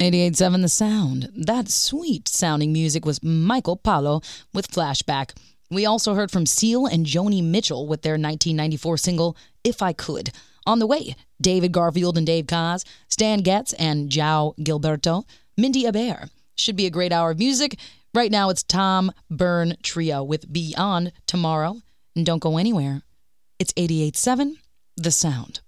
88.7 The Sound. That sweet-sounding music was Michael Paulo with Flashback. We also heard from Seal and Joni Mitchell with their 1994 single, If I Could. On the way, David Garfield and Dave Koz, Stan Getz and João Gilberto, Mindy Aber. Should be a great hour of music. Right now it's Tom Byrne Trio with Beyond Tomorrow. And don't go anywhere. It's 88.7 The Sound.